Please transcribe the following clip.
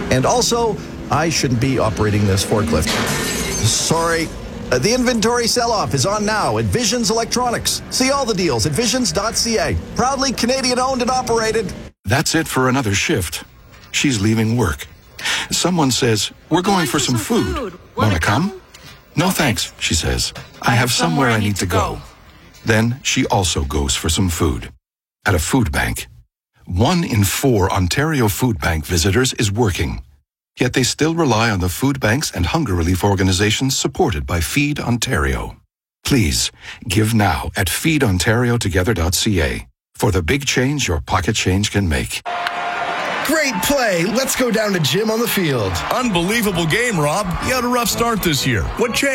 And also, I shouldn't be operating this forklift. Sorry. The inventory sell-off is on now at Visions Electronics. See all the deals at visions.ca. Proudly Canadian-owned and operated. That's it for another shift. She's leaving work. Someone says, "We're going for some food. Wanna come?" "No thanks," she says. "I have somewhere I need to go." Then she also goes for some food. At a food bank. 1 in 4 Ontario Food Bank visitors is working. Yet they still rely on the food banks and hunger relief organizations supported by Feed Ontario. Please, give now at feedontariotogether.ca for the big change your pocket change can make. Great play. Let's go down to Jim on the field. Unbelievable game, Rob. You had a rough start this year. What changed?